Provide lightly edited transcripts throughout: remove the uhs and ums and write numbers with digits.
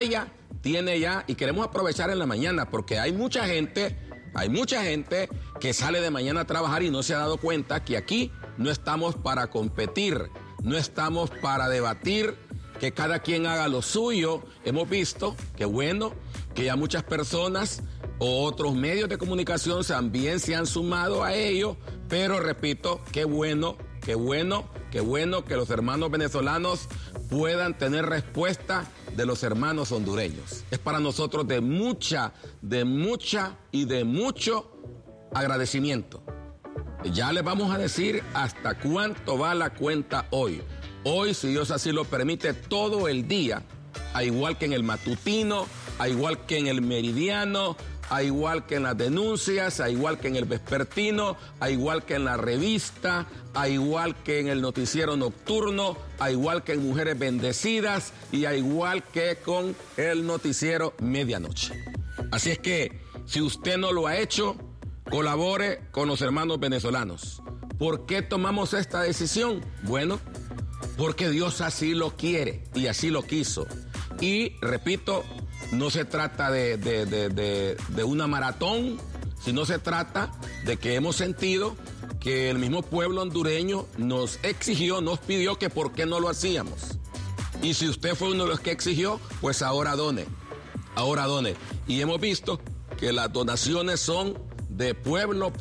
pantalla tiene ya, y queremos aprovechar en la mañana, porque hay mucha gente que sale de mañana a trabajar y no se ha dado cuenta que aquí no estamos para competir, no estamos para debatir, que cada quien haga lo suyo. Hemos visto que bueno, que ya muchas personas o otros medios de comunicación también se han sumado a ello, pero repito, qué bueno que los hermanos venezolanos puedan tener respuesta de los hermanos hondureños. Es para nosotros de mucho agradecimiento. Ya les vamos a decir hasta cuánto va la cuenta hoy. Hoy, si Dios así lo permite, todo el día, a igual que en el matutino, a igual que en el meridiano, a igual que en las denuncias, a igual que en el vespertino, a igual que en la revista, a igual que en el noticiero nocturno, a igual que en Mujeres Bendecidas y a igual que con el noticiero Medianoche. Así es que, si usted no lo ha hecho, colabore con los hermanos venezolanos. ¿Por qué tomamos esta decisión? Bueno, porque Dios así lo quiere y así lo quiso. Y, repito, no se trata de una maratón, sino se trata de que hemos sentido que el mismo pueblo hondureño nos exigió, nos pidió que por qué no lo hacíamos. Y si usted fue uno de los que exigió, pues ahora done. Y hemos visto que las donaciones son de pueblo.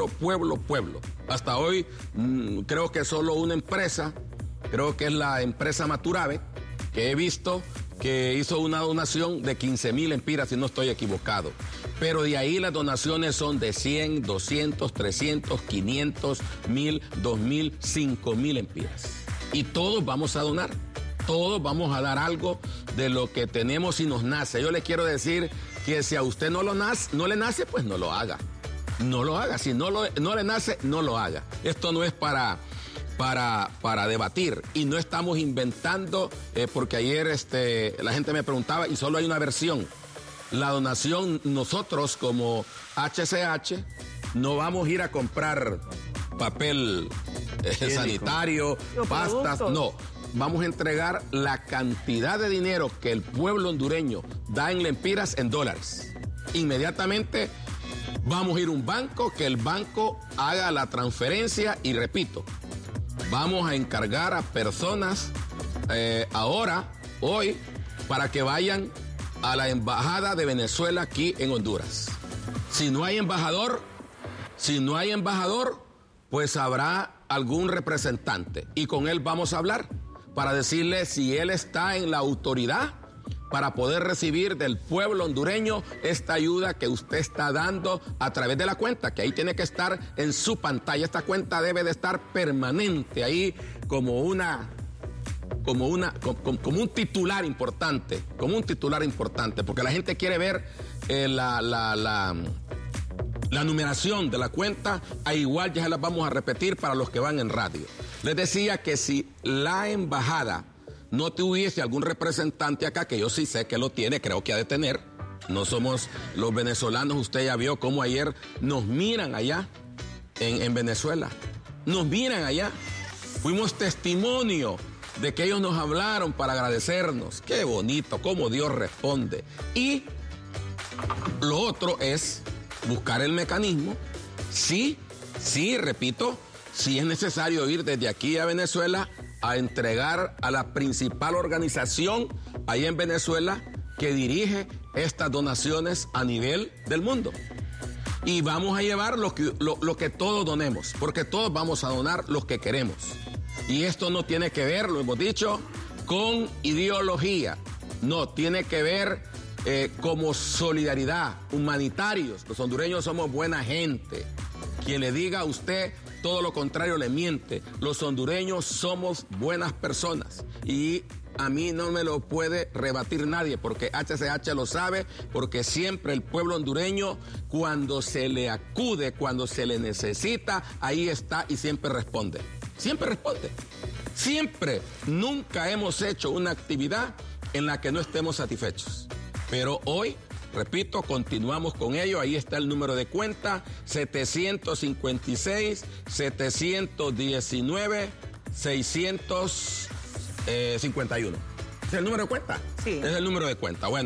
Hasta hoy creo que solo una empresa, creo que es la empresa Maturabe, que he visto que hizo una donación de 15,000 empiras, si no estoy equivocado. Pero de ahí las donaciones son de 100, 200, 300, 500, 1,000, 2,000, 5,000 empiras. Y todos vamos a donar. Todos vamos a dar algo de lo que tenemos y nos nace. Yo le quiero decir que si a usted no le nace, pues no lo haga. No lo haga. Si no le nace, no lo haga. Esto no es para debatir, y no estamos inventando, porque ayer la gente me preguntaba y solo hay una versión. La donación, nosotros como HCH no vamos a ir a comprar papel sanitario, pastas, no. Vamos a entregar la cantidad de dinero que el pueblo hondureño da en lempiras en dólares. Inmediatamente vamos a ir a un banco, que el banco haga la transferencia, y repito, vamos a encargar a personas hoy, para que vayan a la embajada de Venezuela aquí en Honduras. Si no hay embajador, pues habrá algún representante, y con él vamos a hablar para decirle si él está en la autoridad para poder recibir del pueblo hondureño esta ayuda que usted está dando a través de la cuenta, que ahí tiene que estar en su pantalla. Esta cuenta debe de estar permanente ahí como un titular importante, porque la gente quiere ver la numeración de la cuenta. A igual ya se las vamos a repetir para los que van en radio. Les decía que si la embajada no tuviese algún representante acá, que yo sí sé que lo tiene, creo que ha de tener. No somos los venezolanos, usted ya vio cómo ayer nos miran allá en Venezuela. Nos miran allá. Fuimos testimonio de que ellos nos hablaron para agradecernos. Qué bonito, cómo Dios responde. Y lo otro es buscar el mecanismo. Sí, repito, si es necesario ir desde aquí a Venezuela a entregar a la principal organización ahí en Venezuela que dirige estas donaciones a nivel del mundo. Y vamos a llevar lo que todos donemos, porque todos vamos a donar lo que queremos. Y esto no tiene que ver, lo hemos dicho, con ideología. No, tiene que ver como solidaridad, humanitarios. Los hondureños somos buena gente. Quien le diga a usted todo lo contrario le miente. Los hondureños somos buenas personas y a mí no me lo puede rebatir nadie, porque HCH lo sabe, porque siempre el pueblo hondureño, cuando se le acude, cuando se le necesita, ahí está y siempre responde. Siempre responde. Siempre. Nunca hemos hecho una actividad en la que no estemos satisfechos. Pero hoy, repito, continuamos con ello. Ahí está el número de cuenta, 756-719-651. ¿Es el número de cuenta? Sí. Es el número de cuenta. Bueno.